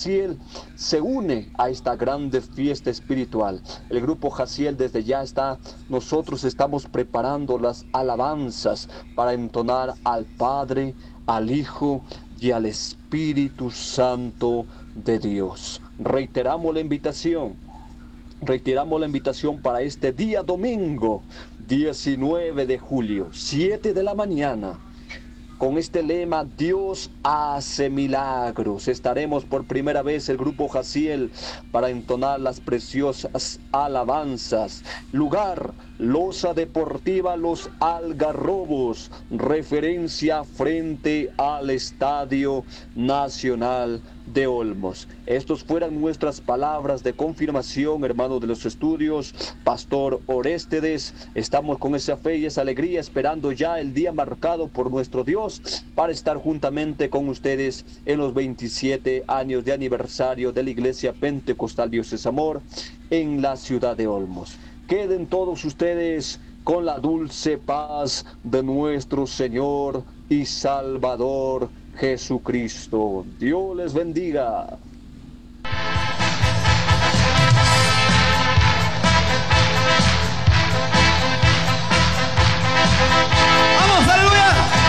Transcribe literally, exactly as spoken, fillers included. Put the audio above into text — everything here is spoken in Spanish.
Jaciel se une a esta grande fiesta espiritual. El grupo Jaciel desde ya está, nosotros estamos preparando las alabanzas para entonar al Padre, al Hijo y al Espíritu Santo de Dios. Reiteramos la invitación, reiteramos la invitación para este día domingo, diecinueve de julio, siete de la mañana. Con este lema, Dios hace milagros. Estaremos por primera vez el grupo Jaciel para entonar las preciosas alabanzas. Lugar, Loza Deportiva Los Algarrobos, referencia frente al Estadio Nacional de Olmos. Estos fueran nuestras palabras de confirmación, hermano de los estudios, Pastor Oréstedes. Estamos con esa fe y esa alegría esperando ya el día marcado por nuestro Dios para estar juntamente con ustedes en los veintisiete años de aniversario de la Iglesia Pentecostal Dios es Amor en la ciudad de Olmos. Queden todos ustedes con la dulce paz de nuestro Señor y Salvador Jesucristo. Dios les bendiga.